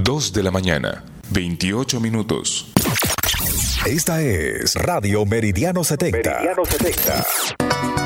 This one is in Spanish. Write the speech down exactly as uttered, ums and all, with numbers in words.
dos de la mañana, veintiocho minutos. Esta es Radio Meridiano setenta. Meridiano setenta.